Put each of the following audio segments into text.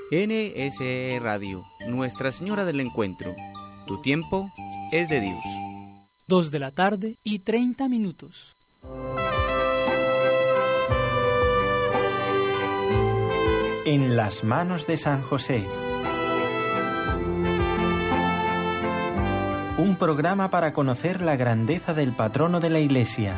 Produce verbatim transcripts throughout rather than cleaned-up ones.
N S E Radio, Nuestra Señora del Encuentro. Tu tiempo es de Dios. Dos de la tarde y treinta minutos. En las manos de San José. Un programa para conocer la grandeza del patrono de la Iglesia.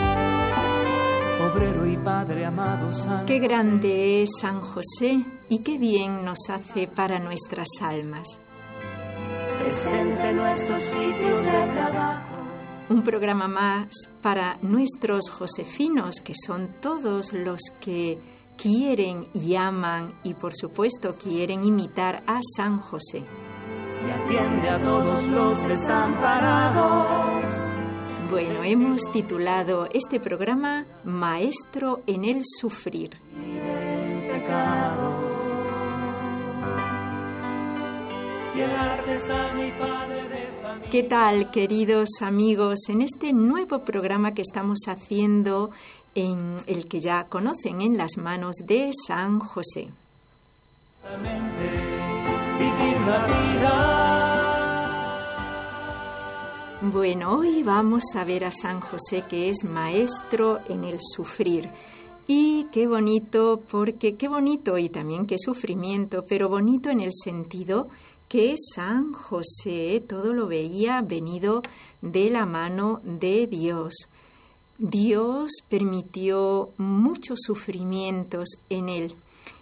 Obrero y Padre amado San... Qué grande es San José y qué bien nos hace para nuestras almas. Presente en nuestros sitios de trabajo. Un programa más para nuestros josefinos, que son todos los que quieren y aman y por supuesto quieren imitar a San José. Y atiende a todos los desamparados. Bueno, hemos titulado este programa Maestro en el Sufrir. Y del pecado. Fiel artesano y padre de familia. ¿Qué tal, queridos amigos? En este nuevo programa que estamos haciendo, en el que ya conocen, En las manos de San José. Vivir la vida. Bueno, hoy vamos a ver a San José, que es maestro en el sufrir. Y qué bonito, porque qué bonito y también qué sufrimiento, pero bonito en el sentido que San José todo lo veía venido de la mano de Dios. Dios permitió muchos sufrimientos en él.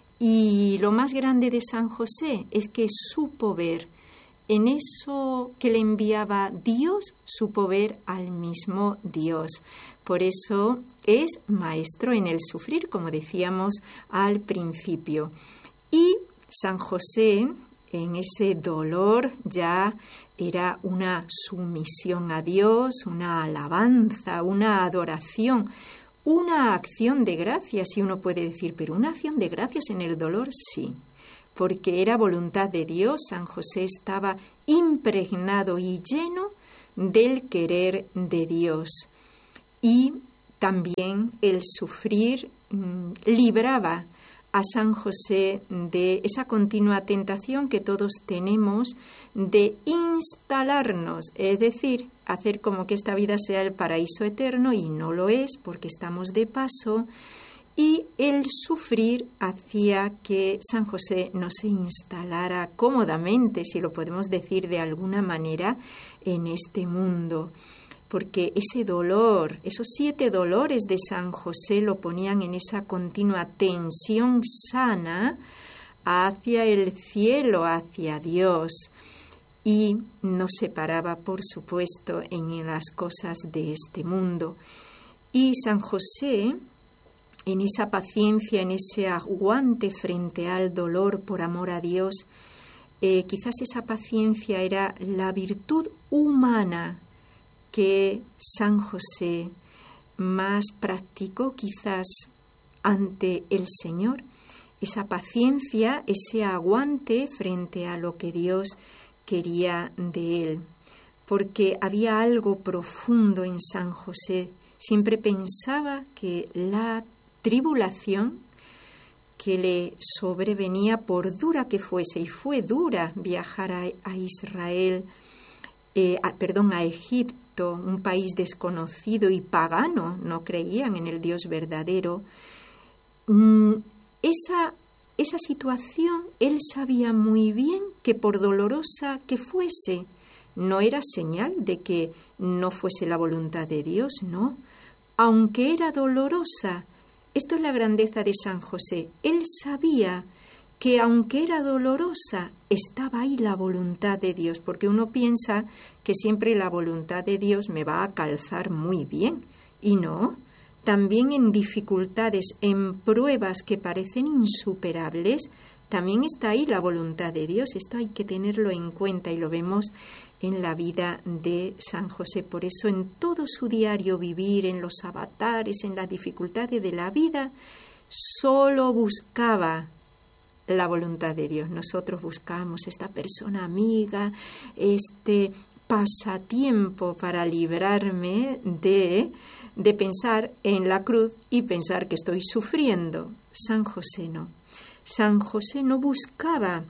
Y lo más grande de San José es que supo ver en eso que le enviaba Dios, supo ver al mismo Dios. Por eso es maestro en el sufrir, como decíamos al principio. Y San José, en ese dolor, ya era una sumisión a Dios, una alabanza, una adoración, una acción de gracias, si uno puede decir, pero una acción de gracias en el dolor, sí, porque era voluntad de Dios. San José estaba impregnado y lleno del querer de Dios. Y también el sufrir mmm, libraba a San José de esa continua tentación que todos tenemos de instalarnos, es decir, hacer como que esta vida sea el paraíso eterno, y no lo es porque estamos de paso, y el sufrir hacía que San José no se instalara cómodamente, si lo podemos decir de alguna manera, en este mundo. Porque ese dolor, esos siete dolores de San José lo ponían en esa continua tensión sana hacia el cielo, hacia Dios, y no se paraba, por supuesto, en las cosas de este mundo. Y San José, en esa paciencia, en ese aguante frente al dolor por amor a Dios, eh, quizás esa paciencia era la virtud humana que San José más practicó quizás ante el Señor, esa paciencia, ese aguante frente a lo que Dios quería de él, porque había algo profundo en San José. Siempre pensaba que la tribulación que le sobrevenía, por dura que fuese, y fue dura viajar a, a Israel, eh, a, perdón, a Egipto, un país desconocido y pagano, no creían en el Dios verdadero. Mm, esa, esa situación, él sabía muy bien que por dolorosa que fuese, no era señal de que no fuese la voluntad de Dios, no. Aunque era dolorosa, esto es la grandeza de San José, él sabía que aunque era dolorosa, estaba ahí la voluntad de Dios, porque uno piensa que siempre la voluntad de Dios me va a calzar muy bien, y no, también en dificultades, en pruebas que parecen insuperables, también está ahí la voluntad de Dios. Esto hay que tenerlo en cuenta y lo vemos en la vida de San José. Por eso en todo su diario vivir, en los avatares, en las dificultades de la vida, solo buscaba la voluntad de Dios. Nosotros buscamos esta persona amiga, este pasatiempo para librarme de, de pensar en la cruz y pensar que estoy sufriendo. San José no. San José no buscaba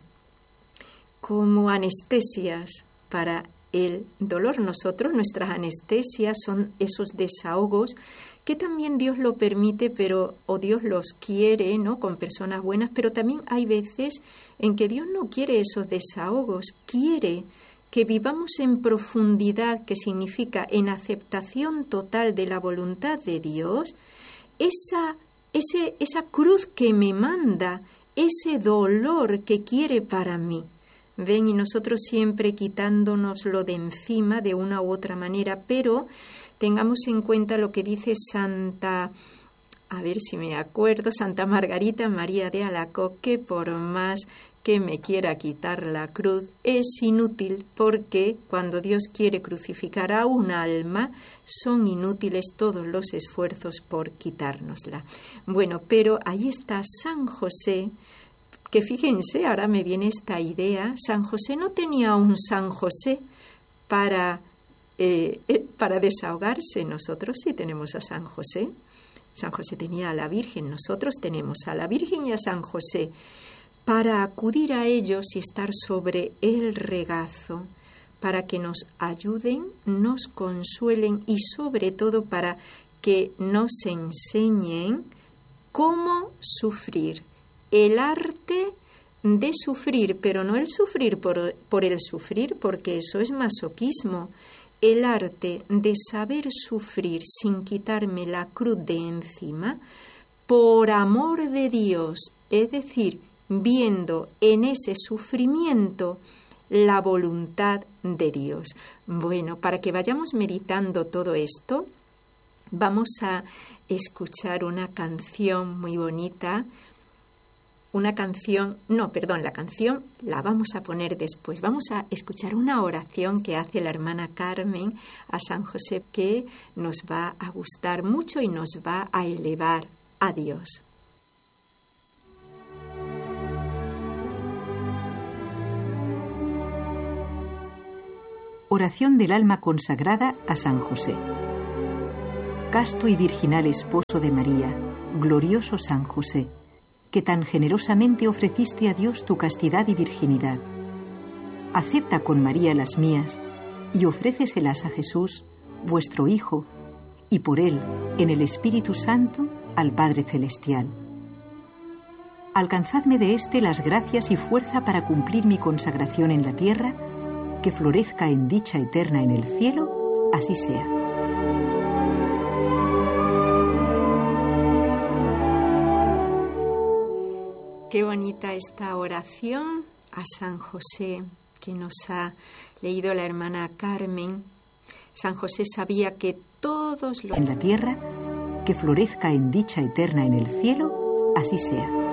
como anestesias para el dolor. Nosotros, nuestras anestesias son esos desahogos que también Dios lo permite, pero o Dios los quiere, ¿no?, con personas buenas, pero también hay veces en que Dios no quiere esos desahogos, quiere que vivamos en profundidad, que significa en aceptación total de la voluntad de Dios, esa, ese, esa cruz que me manda, ese dolor que quiere para mí. Ven, y nosotros siempre quitándonoslo de encima de una u otra manera, pero tengamos en cuenta lo que dice Santa, a ver si me acuerdo, Santa Margarita María de Alacoque, que por más que me quiera quitar la cruz, es inútil, porque cuando Dios quiere crucificar a un alma, son inútiles todos los esfuerzos por quitárnosla. Bueno, pero ahí está San José, que fíjense, ahora me viene esta idea, San José no tenía un San José para, eh, eh, para desahogarse. Nosotros sí tenemos a San José. San José tenía a la Virgen, nosotros tenemos a la Virgen y a San José para acudir a ellos y estar sobre el regazo, para que nos ayuden, nos consuelen y sobre todo para que nos enseñen cómo sufrir. El arte de sufrir, pero no el sufrir por, por el sufrir, porque eso es masoquismo. El arte de saber sufrir sin quitarme la cruz de encima, por amor de Dios, es decir, viendo en ese sufrimiento la voluntad de Dios. Bueno, para que vayamos meditando todo esto, vamos a escuchar una canción muy bonita. Una canción, no, perdón, la canción la vamos a poner después. Vamos a escuchar una oración que hace la hermana Carmen a San José, que nos va a gustar mucho y nos va a elevar a Dios. Oración del alma consagrada a San José. Casto y virginal esposo de María, glorioso San José, que tan generosamente ofreciste a Dios tu castidad y virginidad. Acepta con María las mías y ofréceselas a Jesús, vuestro Hijo, y por Él, en el Espíritu Santo, al Padre Celestial. Alcanzadme de éste las gracias y fuerza para cumplir mi consagración en la tierra, que florezca en dicha eterna en el cielo, así sea. Qué bonita esta oración a San José que nos ha leído la hermana Carmen. San José sabía que todos los... En la tierra, que florezca en dicha eterna en el cielo, así sea.